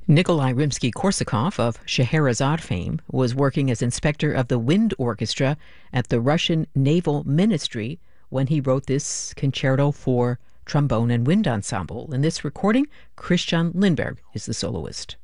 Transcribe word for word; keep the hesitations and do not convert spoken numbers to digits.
Nikolai Rimsky-Korsakov of Scheherazade fame was working as inspector of the wind orchestra at the Russian Naval Ministry when he wrote this concerto for trombone and wind ensemble. In this recording, Christian Lindberg is the soloist.